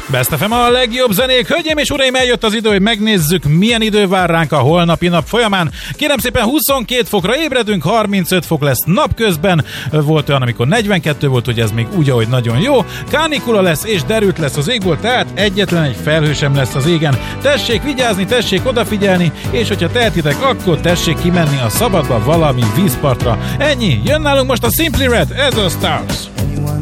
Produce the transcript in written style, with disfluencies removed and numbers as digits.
Best FM a legjobb zenék. Hölgyeim és uraim, eljött az idő, hogy megnézzük, milyen idő vár ránk a holnapi nap folyamán. Kérem szépen, 22 fokra ébredünk, 35 fok lesz napközben. Volt olyan, amikor 42 volt, hogy ez még úgy, ahogy nagyon jó. Kánikula lesz és derült lesz az égból, tehát egyetlen egy felhő sem lesz az égen. Tessék vigyázni, tessék odafigyelni, és hogyha tehetitek, akkor tessék kimenni a szabadba valami vízpartra. Ennyi, jön nálunk most a Simply Red, ez a Stars.